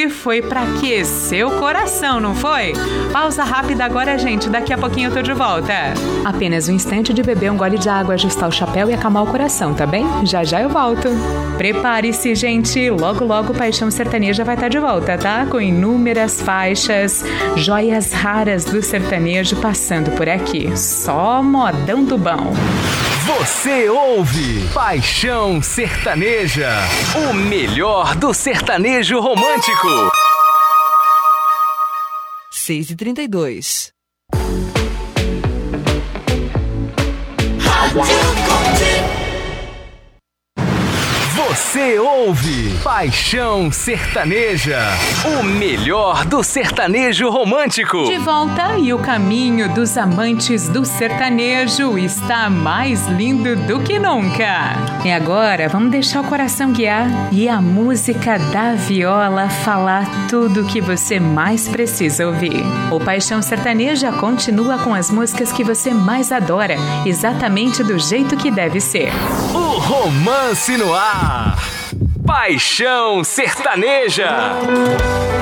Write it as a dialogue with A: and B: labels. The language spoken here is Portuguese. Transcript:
A: esse foi pra aquecer o coração, não foi? Pausa rápida agora, gente. Daqui a pouquinho eu tô de volta. Apenas um instante de beber um gole de água, ajustar o chapéu e acalmar o coração, tá bem? Já já eu volto. Prepare-se, gente. Logo, logo, Paixão Sertaneja vai estar de volta, tá? Com inúmeras faixas, joias raras do sertanejo passando por aqui. Só modão do bom.
B: Você ouve Paixão Sertaneja, o melhor do sertanejo romântico.
C: 6h32.
B: Você ouve Paixão Sertaneja, o melhor do sertanejo romântico.
A: De volta, e o caminho dos amantes do sertanejo está mais lindo do que nunca. E agora, vamos deixar o coração guiar e a música da viola falar tudo o que você mais precisa ouvir. O Paixão Sertaneja continua com as músicas que você mais adora, exatamente do jeito que deve ser.
B: O romance no ar. Paixão Sertaneja.